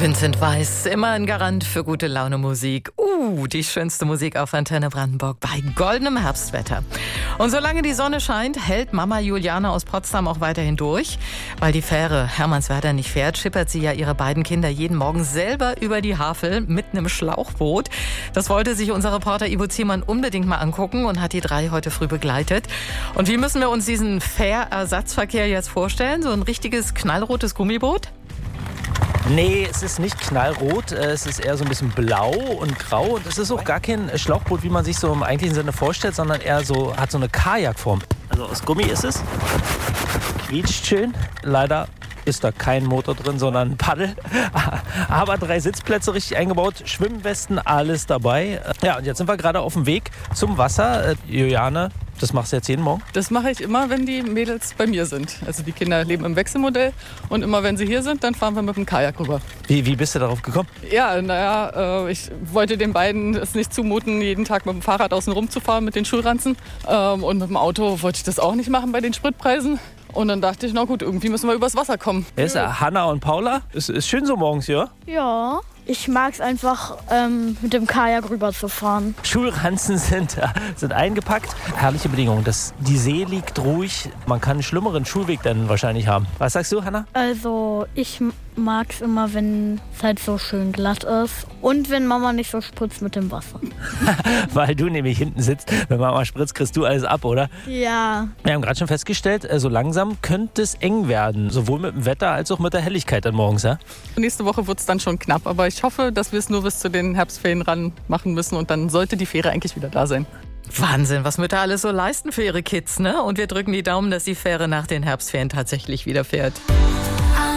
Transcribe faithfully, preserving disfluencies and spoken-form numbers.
Vincent Weiss, immer ein Garant für gute Laune Musik. Uh, die schönste Musik auf Antenne Brandenburg bei goldenem Herbstwetter. Und solange die Sonne scheint, hält Mama Juliane aus Potsdam auch weiterhin durch. Weil die Fähre Hermannswerder nicht fährt, schippert sie ja ihre beiden Kinder jeden Morgen selber über die Havel mit einem Schlauchboot. Das wollte sich unser Reporter Ivo Ziemann unbedingt mal angucken und hat die drei heute früh begleitet. Und wie müssen wir uns diesen Fährersatzverkehr jetzt vorstellen? So ein richtiges knallrotes Gummiboot? Nee, es ist nicht knallrot, es ist eher so ein bisschen blau und grau und es ist auch gar kein Schlauchboot, wie man sich so im eigentlichen Sinne vorstellt, sondern eher so, hat so eine Kajakform. Also aus Gummi ist es, quietscht schön, leider ist da kein Motor drin, sondern ein Paddel. Aber drei Sitzplätze richtig eingebaut, Schwimmwesten, alles dabei. Ja, und jetzt sind wir gerade auf dem Weg zum Wasser. Juliane, das machst du jetzt jeden Morgen? Das mache ich immer, wenn die Mädels bei mir sind. Also die Kinder leben im Wechselmodell und immer wenn sie hier sind, dann fahren wir mit dem Kajak rüber. Wie, wie bist du darauf gekommen? Ja, naja, äh, ich wollte den beiden es nicht zumuten, jeden Tag mit dem Fahrrad außen rumzufahren mit den Schulranzen. Ähm, und mit dem Auto wollte ich das auch nicht machen bei den Spritpreisen. Und dann dachte ich, na gut, irgendwie müssen wir übers Wasser kommen. Hier ist ja Hanna und Paula. Ist, ist schön so morgens, ja? Ja, ich mag es einfach, ähm, mit dem Kajak rüber zu fahren. Schulranzen sind, sind eingepackt. Herrliche Bedingungen. Das, die See liegt ruhig. Man kann einen schlimmeren Schulweg dann wahrscheinlich haben. Was sagst du, Hanna? Also ich mag es immer, wenn es halt so schön glatt ist. Und wenn Mama nicht so spritzt mit dem Wasser. Weil du nämlich hinten sitzt. Wenn Mama spritzt, kriegst du alles ab, oder? Ja. Wir haben gerade schon festgestellt, so langsam könnte es eng werden. Sowohl mit dem Wetter als auch mit der Helligkeit dann morgens, ja? Nächste Woche wird es dann schon knapp, aber ich hoffe, dass wir es nur bis zu den Herbstferien ran machen müssen und dann sollte die Fähre eigentlich wieder da sein. Wahnsinn, was Mütter alles so leisten für ihre Kids, ne? Und wir drücken die Daumen, dass die Fähre nach den Herbstferien tatsächlich wieder fährt.